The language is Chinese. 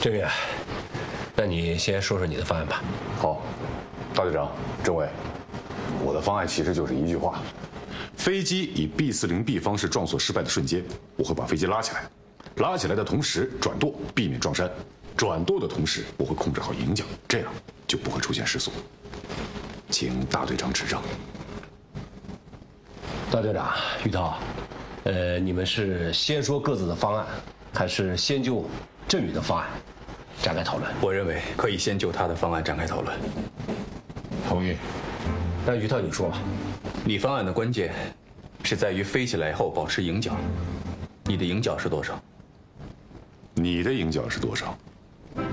郑远，那你先说说你的方案吧。 好，大队长、政委，我的方案其实就是一句话：飞机以 B40B 方式撞锁失败的瞬间，我会把飞机拉起来，拉起来的同时转舵，避免撞山；转舵的同时，我会控制好迎角，这样就不会出现失速。请大队长指正。 大队长，于涛，你们是先说各自的方案，还是先就振宇的方案展开讨论？ 我认为可以先就他的方案展开讨论。 同意。那于涛你说吧。 你方案的关键是在于飞起来后保持迎角，你的迎角是多少？ 你的迎角是多少？